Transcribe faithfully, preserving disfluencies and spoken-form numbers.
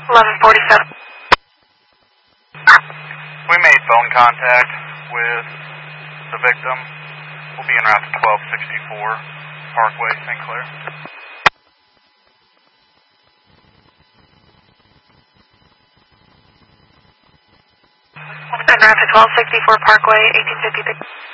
eleven forty-seven. We made phone contact with the victim. We'll be en route to twelve sixty-four Parkway, Saint Clair. En route to twelve sixty-four Parkway, eighteen fifty-six.